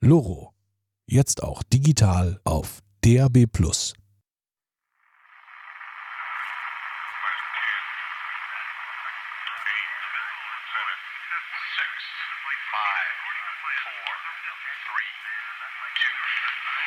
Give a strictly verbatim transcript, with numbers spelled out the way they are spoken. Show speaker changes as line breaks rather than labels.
Loro. Jetzt auch digital auf D A B plus.
Five, four, three,